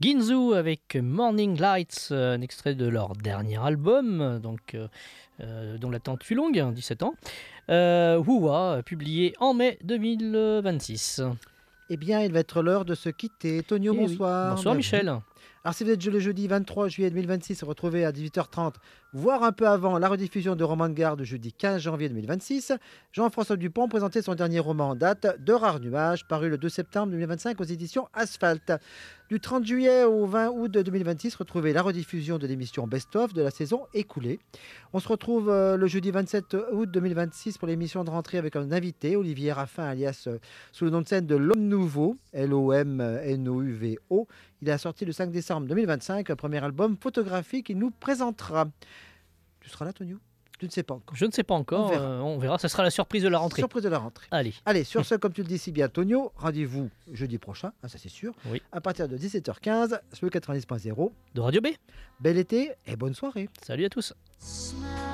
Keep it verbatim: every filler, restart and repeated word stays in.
Ginzu avec Morning Lights, euh, un extrait de leur dernier album, donc, euh, euh, dont l'attente fut longue, hein, dix-sept ans. Euh, Wua, publié en mai deux mille vingt-six. Eh bien, il va être l'heure de se quitter. Tonio, Eh oui. bonsoir. Bonsoir Bienvenue. Michel. Alors, si vous êtes le jeudi vingt-trois juillet deux mille vingt-six, retrouvez à dix-huit heures trente, voire un peu avant, la rediffusion de Roman de Garde jeudi quinze janvier deux mille vingt-six. Jean-François Dupont présentait son dernier roman en date, De rares nuages, paru le deux septembre deux mille vingt-cinq aux éditions Asphalte. Du trente juillet au vingt août deux mille vingt-six, retrouvez la rediffusion de l'émission Best of de la saison écoulée. On se retrouve euh, le jeudi vingt-sept août deux mille vingt-six pour l'émission de rentrée avec un invité, Olivier Raffin, alias euh, sous le nom de scène de L'Homme Nouveau, L O M N O U V O. Il a sorti le cinq décembre deux mille vingt-cinq un premier album photographique qu'il nous présentera. Tu seras là, Tonio? Tu ne sais pas encore. Je ne sais pas encore, On verra. euh, on verra, ça sera la surprise de la rentrée. Surprise de la rentrée. Allez. Allez, sur ce, comme tu le dis si bien, Tonio, rendez-vous jeudi prochain, hein, ça c'est sûr, Oui. à partir de dix-sept heures quinze sur le quatre-vingt-dix point zéro. De Radio B. Bel été et bonne soirée. Salut à tous.